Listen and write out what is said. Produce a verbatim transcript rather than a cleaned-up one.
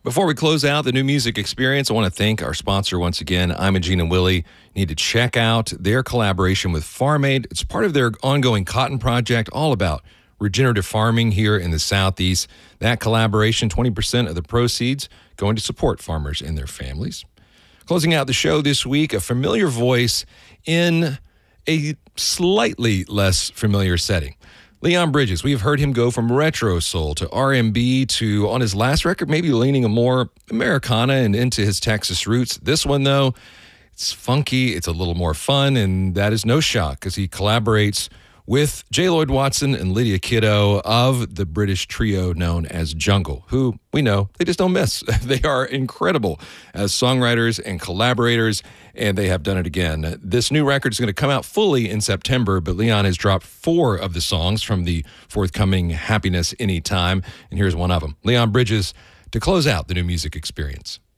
Before we close out the new music experience, I want to thank our sponsor once again, Imogene and Willie. You need to check out their collaboration with Farm Aid. It's part of their ongoing cotton project, all about regenerative farming here in the Southeast. That collaboration, twenty percent of the proceeds going to support farmers and their families. Closing out the show this week, a familiar voice in a slightly less familiar setting. Leon Bridges, we've heard him go from retro soul to R and B to, on his last record, maybe leaning a more Americana and into his Texas roots. This one, though, it's funky, it's a little more fun, and that is no shock because he collaborates with J. Lloyd Watson and Lydia Kiddo of the British trio known as Jungle, who we know they just don't miss. They are incredible as songwriters and collaborators, and they have done it again. This new record is going to come out fully in September, but Leon has dropped four of the songs from the forthcoming Happiness Anytime, and here's one of them. Leon Bridges to close out the new music experience.